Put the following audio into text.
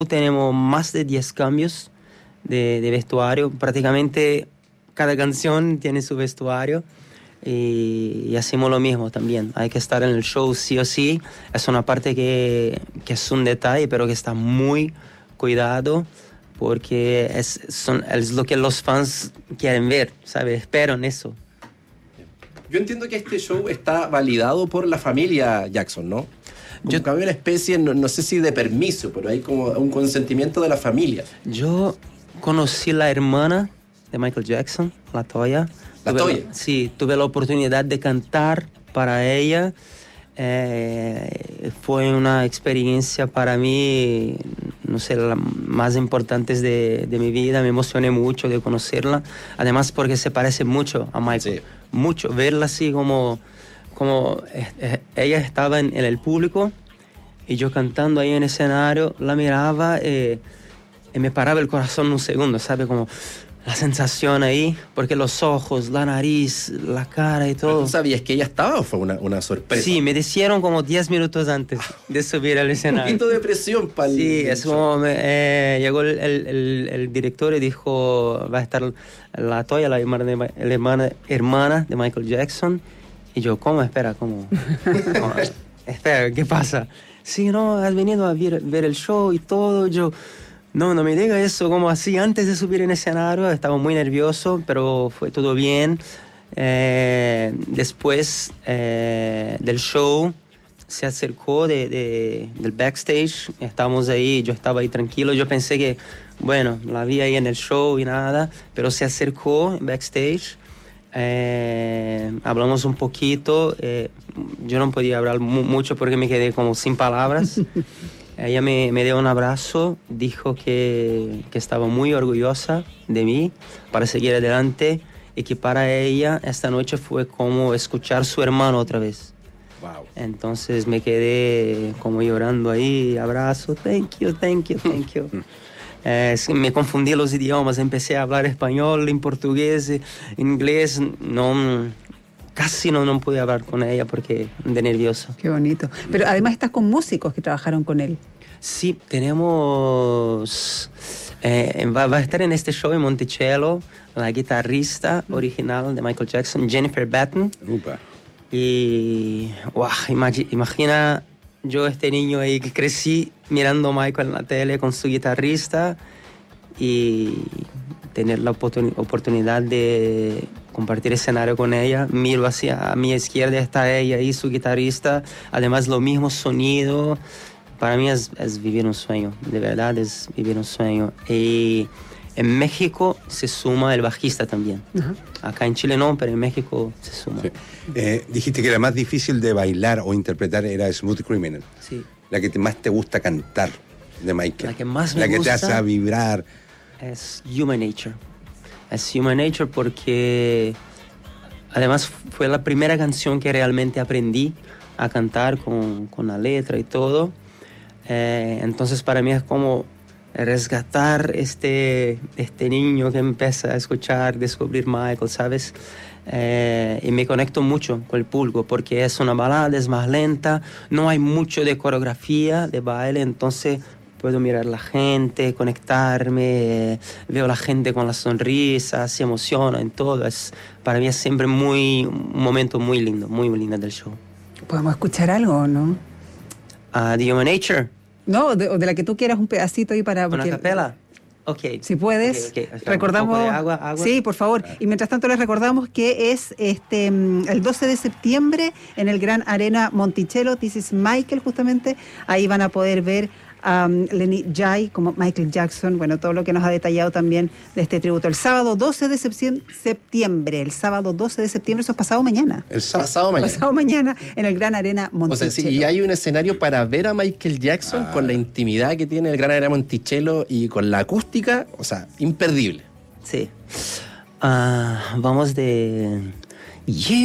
tenemos más de 10 cambios de vestuario. Prácticamente cada canción tiene su vestuario y hacemos lo mismo también. Hay que estar en el show sí o sí. Es una parte que es un detalle, pero que está muy cuidado porque es lo que los fans quieren ver, ¿sabes? Esperan eso. Yo entiendo que este show está validado por la familia Jackson, ¿no? Como que había una especie, no sé si de permiso, pero hay como un consentimiento de la familia. Yo conocí la hermana de Michael Jackson, la Toya. ¿La Toya? Sí, tuve la oportunidad de cantar para ella. Fue una experiencia para mí, no sé, la más importante de mi vida. Me emocioné mucho de conocerla. Además porque se parece mucho a Michael. Sí. Mucho. Verla así como ella estaba en el público y yo cantando ahí en el escenario, la miraba y me paraba el corazón un segundo, ¿sabe? Como la sensación ahí, porque los ojos, la nariz, la cara y todo. ¿Tú sabías que ella estaba o fue una sorpresa? Sí, me dijeron como 10 minutos antes de subir al escenario. Un poquito de presión para el... Sí, es como llegó el director y dijo, va a estar la Toya, la hermana de Michael Jackson. Y yo, ¿cómo? Espera, ¿cómo? Espera, ¿qué pasa? Sí, no, has venido a ver el show y todo. Yo, no me diga eso, como así, antes de subir en escenario. Estaba muy nervioso, pero fue todo bien. Después del show, se acercó del backstage. Estábamos ahí, yo estaba ahí tranquilo. Yo pensé que, bueno, la vi ahí en el show y nada, pero se acercó backstage. Hablamos un poquito. Yo no podía hablar mucho porque me quedé como sin palabras. Ella me dio un abrazo, dijo que estaba muy orgullosa de mí para seguir adelante y que para ella esta noche fue como escuchar a su hermano otra vez. Wow. Entonces me quedé como llorando ahí, abrazo, thank you. Me confundí los idiomas, empecé a hablar español, en portugués, inglés, casi no pude hablar con ella porque de nervioso. Qué bonito. Pero además estás con músicos que trabajaron con él. Sí, tenemos... va a estar en este show en Monticello la guitarrista original de Michael Jackson, Jennifer Batten. Upa. Y wow, imagina yo este niño ahí que crecí mirando a Michael en la tele con su guitarrista y tener la oportunidad de compartir escenario con ella. Miro hacia a mi izquierda, está ella y su guitarrista, además lo mismo sonido. Para mí es vivir un sueño, de verdad es vivir un sueño. Y en México se suma el bajista también. Uh-huh. Acá en Chile no, pero en México se suma. Sí. Dijiste que la más difícil de bailar o interpretar era Smooth Criminal. Sí. La que más te gusta cantar de Michael. La que más me gusta. La que te hace vibrar. Es Human Nature. Es Human Nature porque además fue la primera canción que realmente aprendí a cantar con la letra y todo. Entonces para mí es como resgatar este niño que empieza a escuchar, descubrir Michael, ¿sabes? Y me conecto mucho con el público porque es una balada, es más lenta, no hay mucho de coreografía, de baile, entonces puedo mirar a la gente, conectarme, veo a la gente con la sonrisa, se emociona en todo. Para mí es siempre un momento muy lindo del show. ¿Podemos escuchar algo o no? The Human Nature. No, de la que tú quieras un pedacito ahí para... ¿Una capela? Ok. Si puedes. Okay. Recordamos... ¿Un poco de agua? Sí, por favor. Y mientras tanto les recordamos que es el 12 de septiembre en el Gran Arena Monticello. This is Michael, justamente. Ahí van a poder ver a Lenny Jai como Michael Jackson. Bueno, todo lo que nos ha detallado también de este tributo. El sábado 12 de septiembre. El sábado 12 de septiembre, eso es pasado mañana. Pasado mañana en el Gran Arena Monticello. O sea, sí, y hay un escenario para ver a Michael Jackson con la intimidad que tiene el Gran Arena Monticello y con la acústica, o sea, imperdible. Sí. Vamos de...